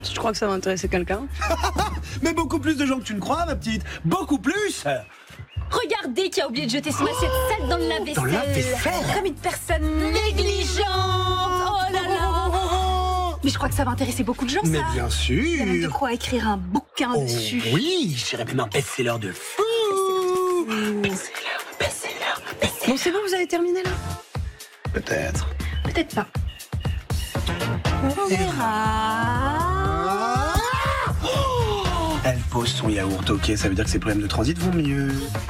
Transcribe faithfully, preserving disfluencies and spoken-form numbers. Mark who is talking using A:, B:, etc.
A: Je crois que ça va intéresser quelqu'un.
B: Mais beaucoup plus de gens que tu ne crois, ma petite. Beaucoup plus.
C: Regardez qui a oublié de jeter son assiette sale dans le lave-vaisselle.
B: Dans le lave-vaisselle.
C: Comme une personne négligente. Oh là là. Mais je crois que ça va intéresser beaucoup de gens,
B: Mais
C: ça.
B: bien
C: Il y a même de
B: sûr.
C: quoi écrire un bouquin
B: Oh,
C: dessus.
B: oui, je dirais même un best-seller de fou. Best-seller, best-seller, best-seller.
A: Bon, c'est bon, vous avez terminé là?
B: Peut-être.
C: Peut-être pas. On verra.
B: Elle pose son yaourt, ok, ça veut dire que ses problèmes de transit vont mieux.